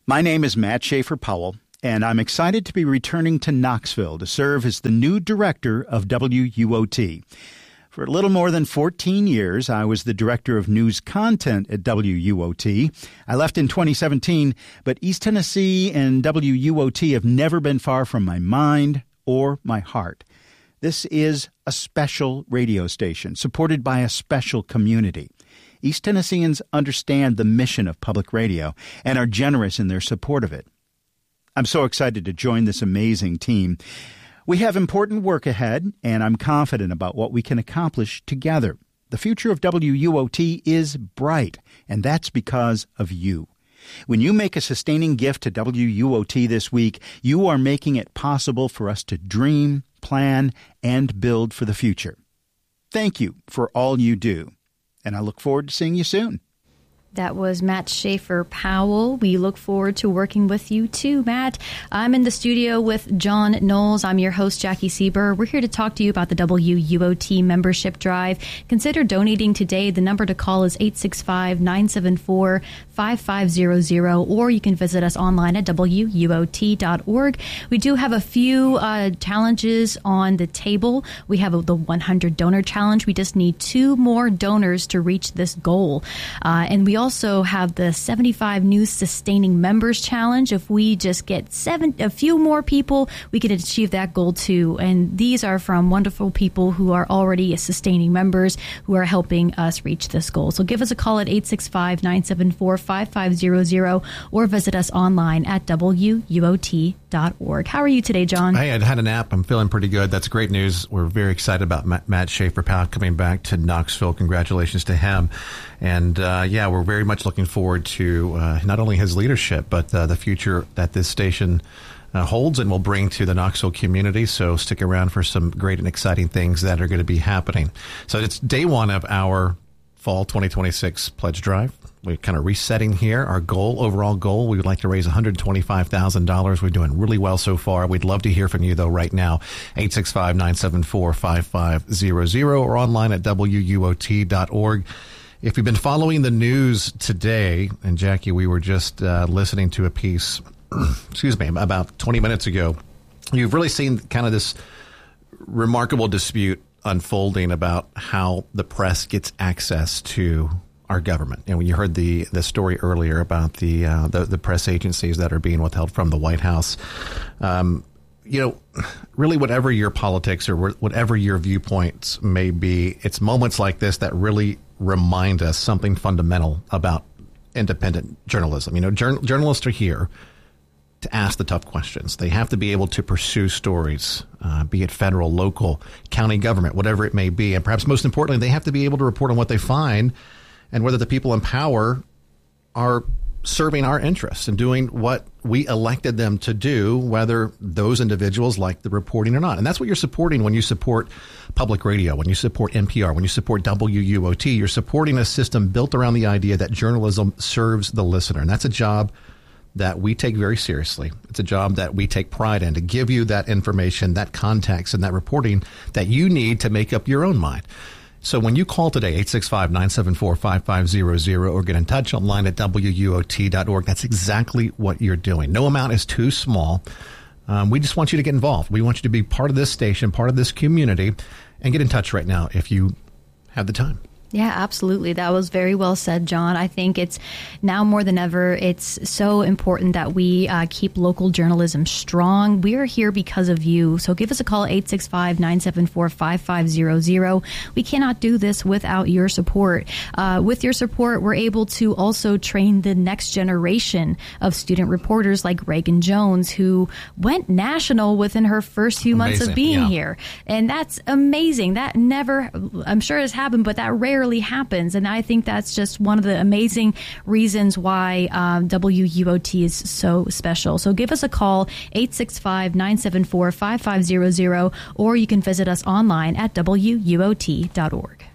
My name is Matt Schaefer Powell, and I'm excited to be returning to Knoxville to serve as the new director of WUOT. For a little more than 14 years, I was the director of news content at WUOT. I left in 2017, but East Tennessee and WUOT have never been far from my mind or my heart. This is a special radio station supported by a special community. East Tennesseans understand the mission of public radio and are generous in their support of it. I'm so excited to join this amazing team. We have important work ahead, and I'm confident about what we can accomplish together. The future of WUOT is bright, and that's because of you. When you make a sustaining gift to WUOT this week, you are making it possible for us to dream, plan, and build for the future. Thank you for all you do. And I look forward to seeing you soon. That was Matt Schaefer Powell. We look forward to working with you too, Matt. I'm in the studio with John Knowles. I'm your host, Jackie Sieber. We're here to talk to you about the WUOT membership drive. Consider donating today. The number to call is 865-974-5500, or you can visit us online at WUOT.org. We do have a few challenges on the table. We have the 100 donor challenge. We just need 2 more donors to reach this goal. And we also have the 75 News Sustaining Members Challenge. If we just get a few more people, we can achieve that goal too. And these are from wonderful people who are already sustaining members who are helping us reach this goal. So give us a call at 865-974-5500 or visit us online at WUOT.org. How are you today, John? Hey, I'd had a nap. I'm feeling pretty good. That's great news. We're very excited about Matt Schaefer Powell coming back to Knoxville. Congratulations to him. And we're very much looking forward to not only his leadership, but the future that this station holds and will bring to the Knoxville community. So stick around for some great and exciting things that are going to be happening. So it's day one of our fall 2026 pledge drive. We're kind of resetting here. Our overall goal, we would like to raise $125,000. We're doing really well so far. We'd love to hear from you, though, right now. 865-974-5500 or online at WUOT.org. If you've been following the news today, and Jackie, we were just listening to a piece, about 20 minutes ago, you've really seen kind of this remarkable dispute unfolding about how the press gets access to our government. And when you heard the story earlier about the press agencies that are being withheld from the White House, really whatever your politics or whatever your viewpoints may be, it's moments like this that really remind us something fundamental about independent journalism. Journalists are here to ask the tough questions. They have to be able to pursue stories, be it federal, local, county government, whatever it may be. And perhaps most importantly, they have to be able to report on what they find and whether the people in power are serving our interests and doing what we elected them to do, whether those individuals like the reporting or not. And that's what you're supporting when you support public radio, when you support NPR, when you support WUOT. You're supporting a system built around the idea that journalism serves the listener. And that's a job that we take very seriously. It's a job that we take pride in, to give you that information, that context, and that reporting that you need to make up your own mind. So when you call today, 865-974-5500, or get in touch online at WUOT.org, that's exactly what you're doing. No amount is too small. We just want you to get involved. We want you to be part of this station, part of this community, and get in touch right now if you have the time. Yeah, absolutely. That was very well said, John. I think it's now more than ever, it's so important that we keep local journalism strong. We are here because of you. So give us a call, 865-974-5500. We cannot do this without your support. With your support, we're able to also train the next generation of student reporters like Reagan Jones, who went national within her first few months of being here. And that's amazing. That never, I'm sure has happened, but that rarely happens. And I think that's just one of the amazing reasons why WUOT is so special. So give us a call, 865-974-5500, or you can visit us online at WUOT.org.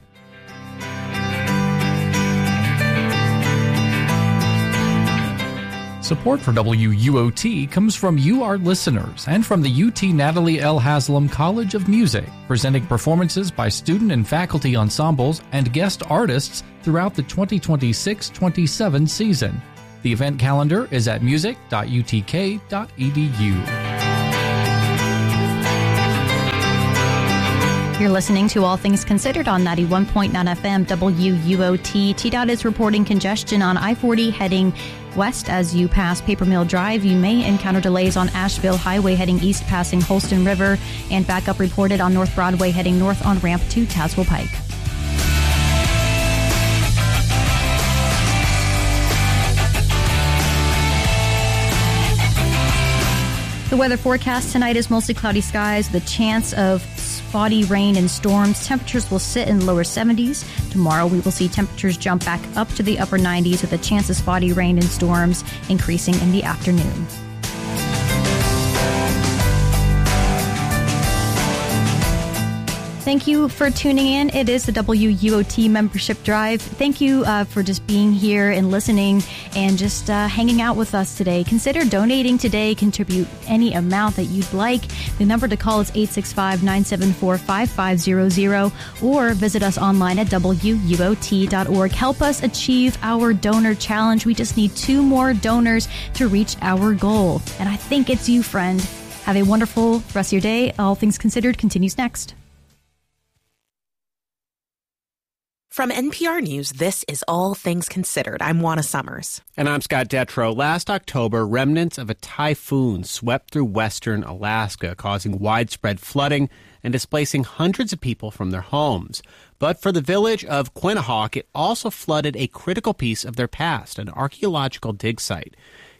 Support for WUOT comes from you, our listeners, and from the UT Natalie L. Haslam College of Music, presenting performances by student and faculty ensembles and guest artists throughout the 2026-27 season. The event calendar is at music.utk.edu. You're listening to All Things Considered on 91.9 FM WUOT. TDOT is reporting congestion on I-40 heading west as you pass Paper Mill Drive. You may encounter delays on Asheville Highway heading east passing Holston River, and backup reported on North Broadway heading north on ramp to Tazewell Pike. The weather forecast tonight is mostly cloudy skies with a chance of spotty rain and storms. Temperatures will sit in the lower 70s. Tomorrow we will see temperatures jump back up to the upper 90s with a chance of spotty rain and storms increasing in the afternoon. Thank you for tuning in. It is the WUOT Membership Drive. Thank you for just being here and listening and just hanging out with us today. Consider donating today. Contribute any amount that you'd like. The number to call is 865-974-5500 or visit us online at WUOT.org. Help us achieve our donor challenge. We just need 2 more donors to reach our goal. And I think it's you, friend. Have a wonderful rest of your day. All Things Considered continues next. From NPR News, this is All Things Considered. I'm Juana Summers. And I'm Scott Detrow. Last October, remnants of a typhoon swept through western Alaska, causing widespread flooding and displacing hundreds of people from their homes. But for the village of Quinhagak, it also flooded a critical piece of their past, an archaeological dig site.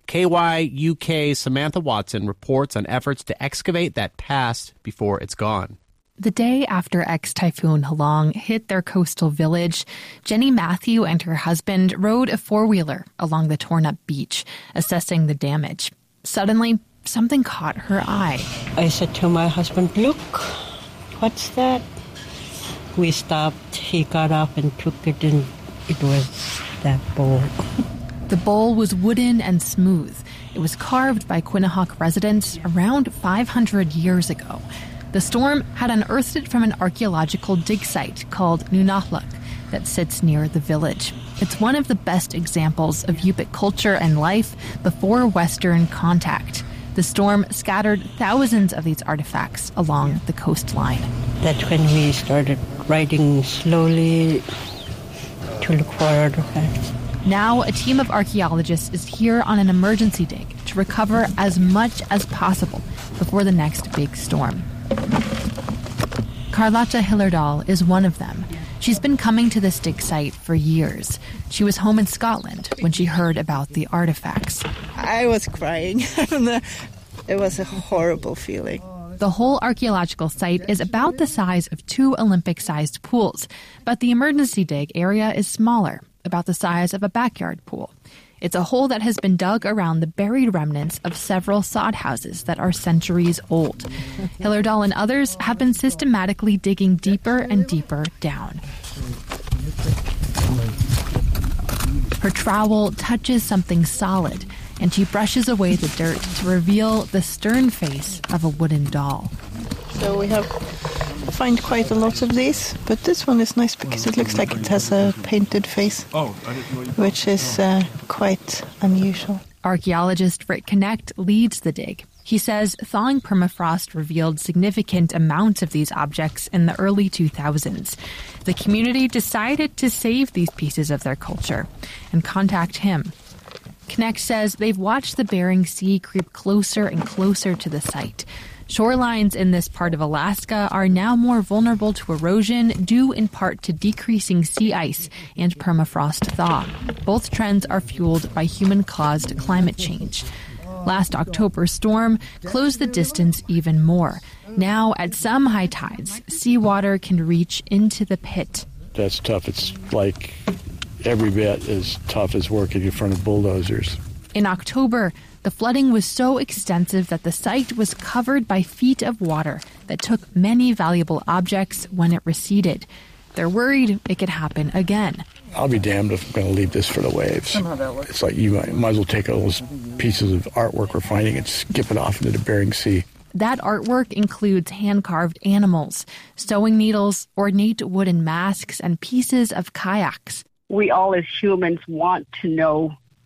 KYUK's Samantha Watson reports on efforts to excavate that past before it's gone. The day after ex-typhoon Halong hit their coastal village, Jenny Matthew and her husband rode a four-wheeler along the torn-up beach, assessing the damage. Suddenly, something caught her eye. I said to my husband, "Look, what's that?" We stopped. He got up and took it, and it was that bowl. The bowl was wooden and smooth. It was carved by Quinhagak residents around 500 years ago. The storm had unearthed it from an archaeological dig site called Nunatluk that sits near the village. It's one of the best examples of Yupik culture and life before Western contact. The storm scattered thousands of these artifacts along the coastline. That's when we started riding slowly to look for artifacts. Now, a team of archaeologists is here on an emergency dig to recover as much as possible before the next big storm. Carlotta Hillerdahl is one of them. She's been coming to this dig site for years. She was home in Scotland when she heard about the artifacts. I was crying. It was a horrible feeling. The whole archaeological site is about the size of 2 Olympic-sized pools, but the emergency dig area is smaller, about the size of a backyard pool. It's a hole that has been dug around the buried remnants of several sod houses that are centuries old. Hillerdahl and others have been systematically digging deeper and deeper down. Her trowel touches something solid, and she brushes away the dirt to reveal the stern face of a wooden doll. So we have find quite a lot of these, but this one is nice because it looks like it has a painted face, which is quite unusual. Archaeologist Rick Connect leads the dig. He says thawing permafrost revealed significant amounts of these objects in the early 2000s. The community decided to save these pieces of their culture and contact him. Connect says they've watched the Bering Sea creep closer and closer to the site. Shorelines in this part of Alaska are now more vulnerable to erosion due in part to decreasing sea ice and permafrost thaw. Both trends are fueled by human-caused climate change. Last October's storm closed the distance even more. Now, at some high tides, seawater can reach into the pit. That's tough. It's like every bit as tough as working in front of bulldozers. In October, the flooding was so extensive that the site was covered by feet of water that took many valuable objects when it receded. They're worried it could happen again. I'll be damned if I'm going to leave this for the waves. It's like you might as well take all those pieces of artwork we're finding and skip it off into the Bering Sea. That artwork includes hand-carved animals, sewing needles, ornate wooden masks, and pieces of kayaks. We all as humans want to know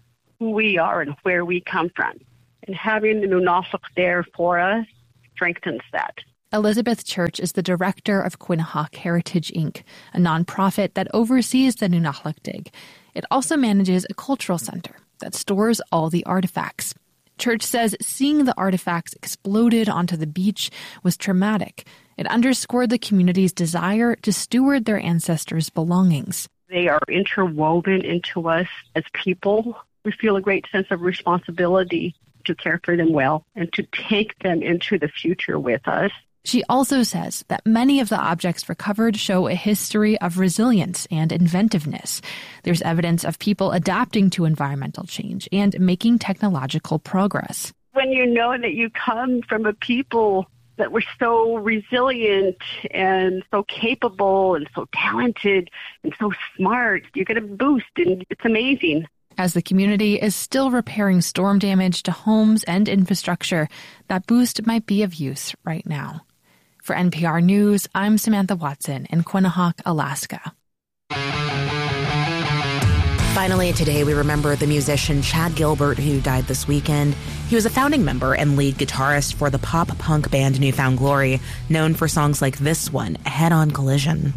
who we are and where we come from. And having the Nunalak there for us strengthens that. Elizabeth Church is the director of Quinhagak Heritage Inc., a nonprofit that oversees the Nunalak Dig. It also manages a cultural center that stores all the artifacts. Church says seeing the artifacts exploded onto the beach was traumatic. It underscored the community's desire to steward their ancestors' belongings. They are interwoven into us as people. We feel a great sense of responsibility to care for them well and to take them into the future with us. She also says that many of the objects recovered show a history of resilience and inventiveness. There's evidence of people adapting to environmental change and making technological progress. When you know that you come from a people that were so resilient and so capable and so talented and so smart, you get a boost, and it's amazing. As the community is still repairing storm damage to homes and infrastructure, that boost might be of use right now. For NPR News, I'm Samantha Watson in Quinhagak, Alaska. Finally, today we remember the musician Chad Gilbert, who died this weekend. He was a founding member and lead guitarist for the pop-punk band New Found Glory, known for songs like this one, Head-On Collision.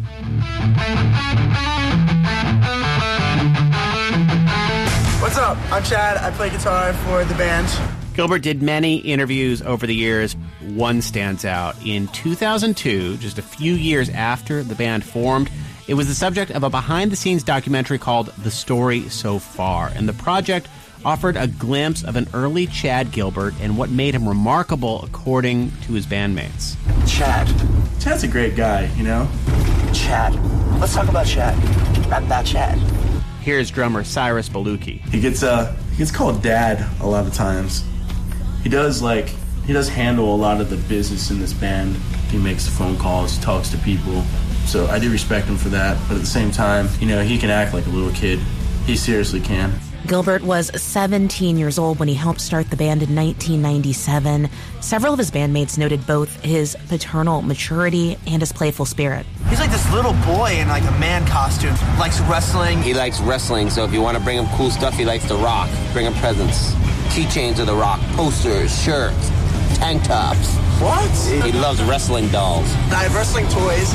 What's up? I'm Chad. I play guitar for the band. Gilbert did many interviews over the years. One stands out. In 2002, just a few years after the band formed, it was the subject of a behind-the-scenes documentary called The Story So Far, and the project offered a glimpse of an early Chad Gilbert and what made him remarkable according to his bandmates. Chad's a great guy, you know? Chad. Let's talk about Chad. Not that Chad. Here's drummer Cyrus Baluki. He gets called Dad a lot of times. He does handle a lot of the business in this band. He makes the phone calls, talks to people. So I do respect him for that. But at the same time, you know, he can act like a little kid. He seriously can. Gilbert was 17 years old when he helped start the band in 1997. Several of his bandmates noted both his paternal maturity and his playful spirit. He's like this little boy in like a man costume. Likes wrestling. He likes wrestling, so if you want to bring him cool stuff, he likes The Rock. Bring him presents. Keychains of The Rock, posters, shirts, tank tops. What? He loves wrestling dolls. I have wrestling toys.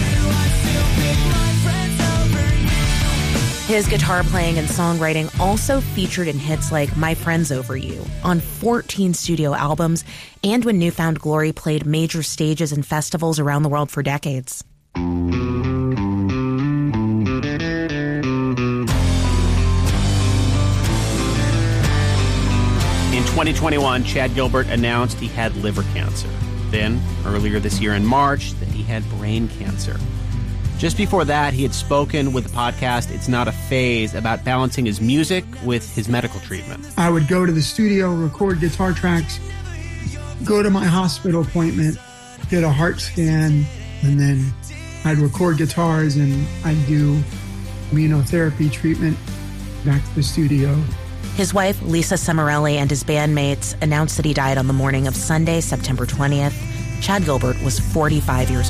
His guitar playing and songwriting also featured in hits like My Friend's Over You, on 14 studio albums, and when New Found Glory played major stages and festivals around the world for decades. In 2021, Chad Gilbert announced he had liver cancer. Then, earlier this year in March, that he had brain cancer. Just before that, he had spoken with the podcast It's Not a Phase about balancing his music with his medical treatment. I would go to the studio, record guitar tracks, go to my hospital appointment, get a heart scan, and then I'd record guitars and I'd do immunotherapy treatment back to the studio. His wife, Lisa Semarelli, and his bandmates announced that he died on the morning of Sunday, September 20th. Chad Gilbert was 45 years old.